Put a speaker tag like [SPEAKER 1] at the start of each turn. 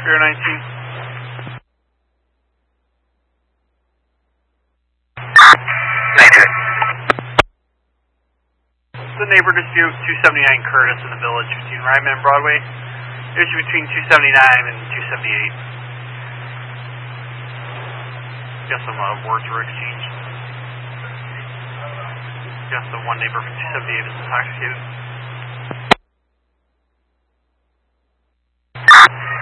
[SPEAKER 1] Bureau 19. The neighbor dispute 279 Curtis in the village, 15 Ryman Broadway. Issue between 279 and 278. Guess some words were exchanged. Guess the one neighbor from 278 is intoxicated.